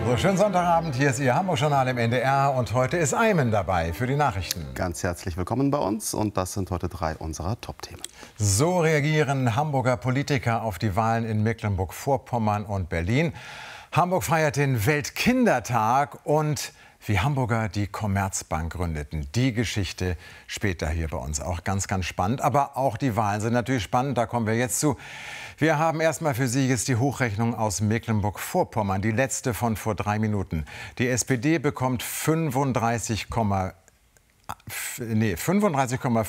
So, schönen Sonntagabend, hier ist Ihr Hamburg-Journal im NDR und heute ist Aymen dabei für die Nachrichten. Ganz herzlich willkommen bei uns und das sind heute 3 unserer Top-Themen. So reagieren Hamburger Politiker auf die Wahlen in Mecklenburg-Vorpommern und Berlin. Hamburg feiert den Weltkindertag und wie Hamburger die Commerzbank gründeten. Die Geschichte später hier bei uns. Auch ganz, ganz spannend. Aber auch die Wahlen sind natürlich spannend. Da kommen wir jetzt zu. Wir haben erstmal für Sie jetzt die Hochrechnung aus Mecklenburg-Vorpommern. Die letzte von vor 3 Minuten. Die SPD bekommt 35,5